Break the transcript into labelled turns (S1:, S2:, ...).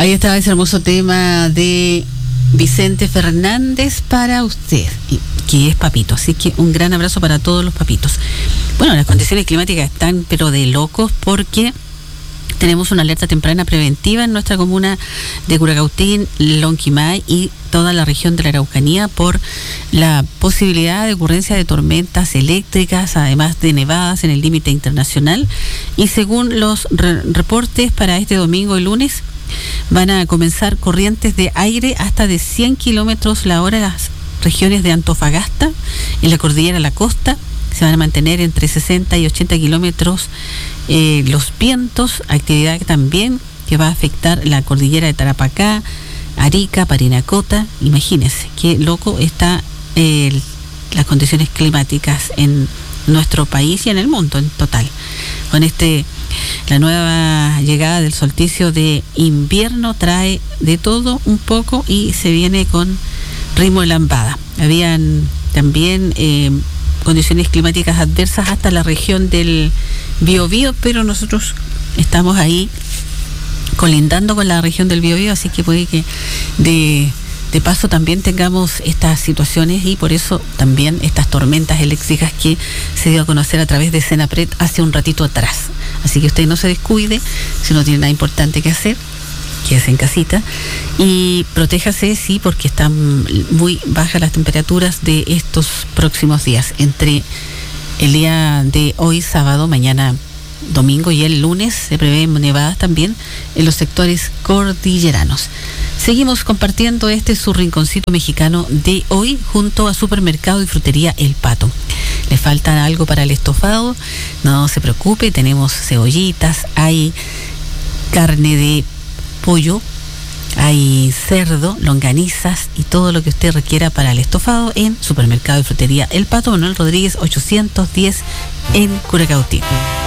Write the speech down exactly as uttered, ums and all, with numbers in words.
S1: Ahí estaba ese hermoso tema de Vicente Fernández para usted, que es papito, así que un gran abrazo para todos los papitos. Bueno, las condiciones climáticas están pero de locos porque tenemos una alerta temprana preventiva en nuestra comuna de Curacautín, Lonquimay y toda la región de la Araucanía por la posibilidad de ocurrencia de tormentas eléctricas, además de nevadas en el límite internacional. Y según los re- reportes para este domingo y lunes, van a comenzar corrientes de aire hasta de cien kilómetros la hora en las regiones de Antofagasta, en la cordillera de la costa. Se van a mantener entre sesenta y ochenta kilómetros eh, los vientos, actividad también que va a afectar la cordillera de Tarapacá, Arica, Parinacota. Imagínense qué loco está eh, las condiciones climáticas en nuestro país y en el mundo en total. Con este, la nueva llegada del solsticio de invierno trae de todo un poco y se viene con ritmo de lambada. Habían también eh, condiciones climáticas adversas hasta la región del Biobío, pero nosotros estamos ahí colindando con la región del Biobío, así que puede que de, de paso también tengamos estas situaciones y por eso también estas tormentas eléctricas que se dio a conocer a través de Senapred hace un ratito atrás. Así que usted no se descuide, si no tiene nada importante que hacer, quédese en casita y protéjase, sí, porque están muy bajas las temperaturas de estos próximos días, entre el día de hoy sábado, mañana domingo y el lunes se prevén nevadas también en los sectores cordilleranos. Seguimos compartiendo este su rinconcito mexicano de hoy junto a Supermercado y Frutería El Pato. ¿Le falta algo para el estofado? No se preocupe, tenemos cebollitas, hay carne de pollo, hay cerdo, longanizas y todo lo que usted requiera para el estofado en Supermercado y Frutería El Pato, Manuel Rodríguez ochocientos diez en Curacautín.